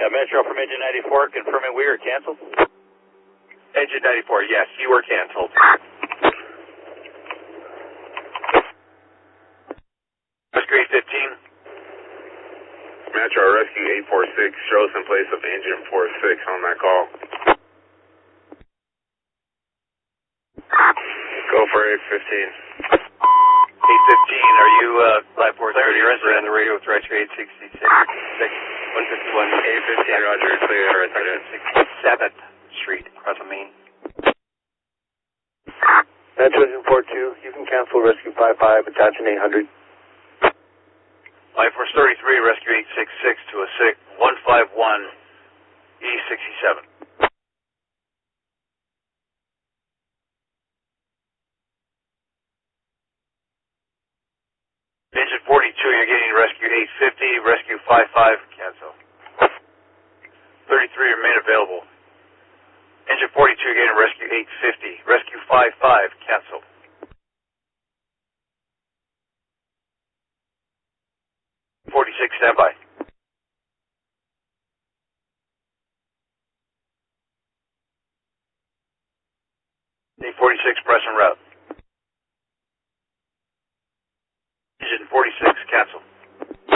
Metro from Engine 94, confirming we are canceled. Engine 94, yes, you were canceled. Rescue 815. Metro Rescue 846, show us in place of Engine 46 on that call. Go for 815. 815, are you 5430? You're on the radio with Rescue 866. 151 815, roger, clear, right there. 67th Street, across the main. Metro Engine 42, you can cancel Rescue 55, attaching 800. Life Force 33, Rescue 866 to a 151 E67. Engine 42, you're getting Rescue 850, Rescue 55, cancel. 33, remain available. Engine 42, you're getting Rescue 850, Rescue 55, cancel. 46, standby. 846, press en route.